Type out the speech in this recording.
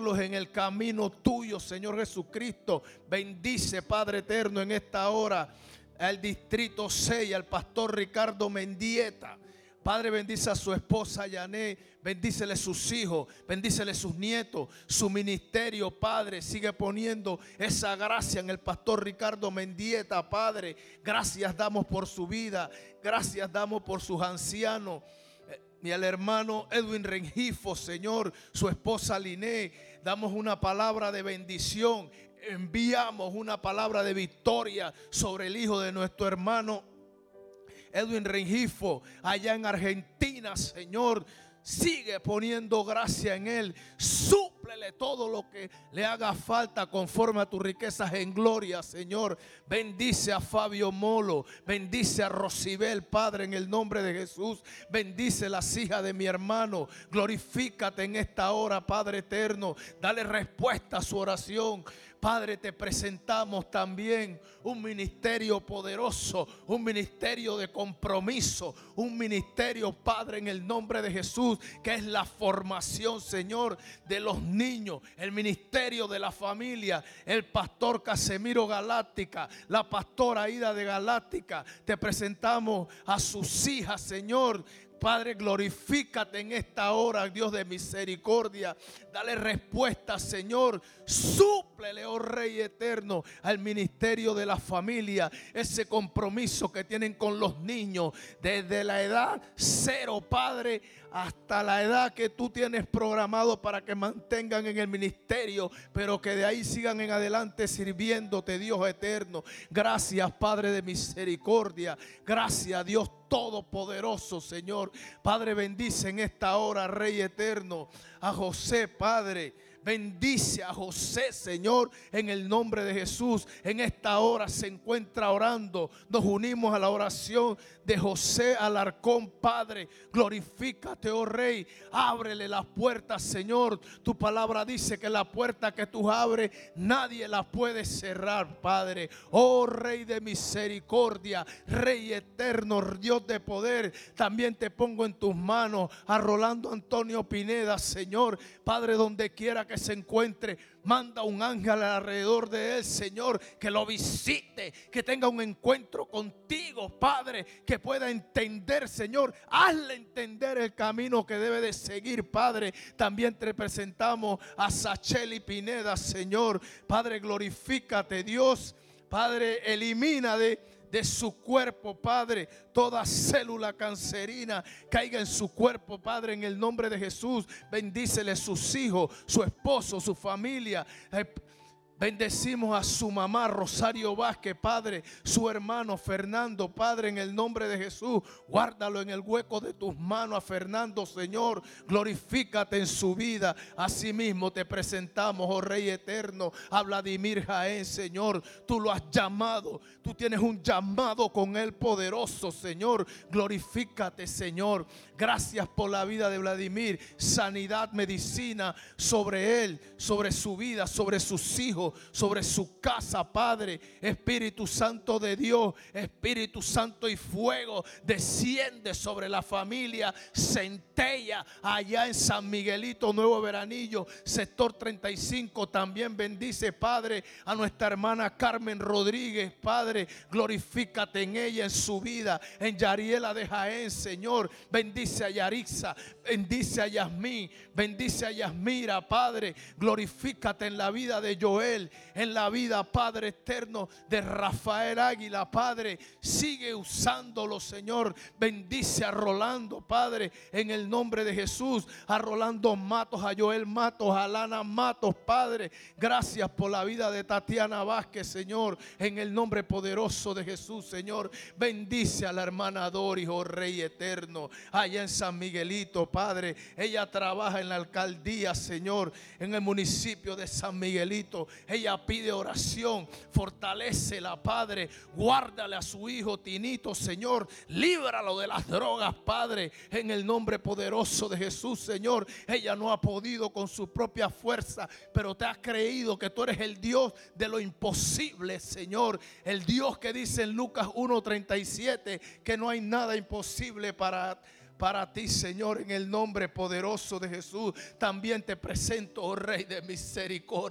guiarlos en el camino tuyo, Señor Jesucristo. Bendice, Padre eterno, en esta hora al distrito 6, al pastor Ricardo Mendieta. Padre, bendice a su esposa Yané, bendícele sus hijos, bendícele sus nietos, su ministerio, Padre. Sigue poniendo esa gracia en el pastor Ricardo Mendieta, Padre. Gracias damos por su vida, gracias damos por sus ancianos. Y al hermano Edwin Rengifo, Señor, su esposa Liné, damos una palabra de bendición. Enviamos una palabra de victoria sobre el hijo de nuestro hermano Edwin Rengifo, allá en Argentina, Señor. Sigue poniendo gracia en él. Súplele todo lo que le haga falta conforme a tus riquezas en gloria, Señor. Bendice a Fabio Molo. Bendice a Rosibel, Padre, en el nombre de Jesús. Bendice las hijas de mi hermano. Glorifícate en esta hora, Padre eterno. Dale respuesta a su oración. Padre, te presentamos también un ministerio poderoso, un ministerio de compromiso, un ministerio, Padre, en el nombre de Jesús, que es la formación, Señor, de los niños, el ministerio de la familia, el pastor Casemiro Galáctica, la pastora Aida de Galáctica. Te presentamos a sus hijas, Señor. Padre, glorifícate en esta hora, Dios de misericordia. Dale respuesta, Señor. Súplele, oh Rey eterno, al ministerio de la familia. Ese compromiso que tienen con los niños desde la edad 0, Padre, hasta la edad que tú tienes programado para que mantengan en el ministerio, pero que de ahí sigan en adelante sirviéndote, Dios eterno. Gracias, Padre de misericordia. Gracias, Dios todopoderoso, Señor. Padre, bendice en esta hora, Rey eterno, a José, Padre. Bendice a José, Señor, en el nombre de Jesús. En esta hora se encuentra orando. Nos unimos a la oración de José Alarcón, Padre. Glorifícate, oh Rey. Ábrele las puertas, Señor. Tu palabra dice que la puerta que tú abres, nadie la puede cerrar, Padre. Oh Rey de misericordia, Rey eterno, Dios de poder. También te pongo en tus manos a Rolando Antonio Pineda, Señor. Padre, donde quiera que se encuentre, manda un ángel alrededor de él, Señor, que lo visite, que tenga un encuentro contigo, Padre, que pueda entender, Señor. Hazle entender el camino que debe de seguir, Padre. También te presentamos a Sacheli Pineda, Señor. Padre, glorifícate, Dios. Padre, elimina de su cuerpo, Padre, toda célula cancerina caiga en su cuerpo, Padre, en el nombre de Jesús. Bendícele sus hijos, su esposo, su familia. Bendecimos a su mamá Rosario Vázquez, Padre, su hermano Fernando, Padre, en el nombre de Jesús. Guárdalo en el hueco de tus manos a Fernando, Señor. Glorifícate en su vida. Asimismo te presentamos, oh Rey eterno, a Vladimir Jaén, Señor. Tú lo has llamado. Tú tienes un llamado con él poderoso, Señor. Glorifícate, Señor. Gracias por la vida de Vladimir. Sanidad, medicina sobre él, sobre su vida, sobre sus hijos, sobre su casa, Padre. Espíritu Santo de Dios, Espíritu Santo y fuego desciende sobre la familia Centella allá en San Miguelito, Nuevo Veranillo, sector 35. También bendice, Padre, a nuestra hermana Carmen Rodríguez, Padre. Glorifícate en ella, en su vida, en Yariela de Jaén, Señor. Bendice a Yarixa, bendice a Yasmín, bendice a Yasmira, Padre. Glorifícate en la vida de Joel, en la vida, Padre eterno, de Rafael Águila, Padre. Sigue usándolo, Señor. Bendice a Rolando, Padre, en el nombre de Jesús. A Rolando Matos, a Joel Matos, a Lana Matos, Padre. Gracias por la vida de Tatiana Vázquez, Señor, en el nombre poderoso de Jesús, Señor. Bendice a la hermana Doris, oh Rey eterno, allá en San Miguelito, Padre. Ella trabaja en la alcaldía, Señor, en el municipio de San Miguelito. Ella pide oración. Fortalécela, Padre. Guárdale a su hijo Tinito, Señor. Líbralo de las drogas, Padre, en el nombre poderoso de Jesús, Señor. Ella no ha podido con su propia fuerza, pero te ha creído que tú eres el Dios de lo imposible, Señor. El Dios que dice en Lucas 1:37 que no hay nada imposible para para ti, Señor, en el nombre poderoso de Jesús. También te presento, oh Rey de misericordia.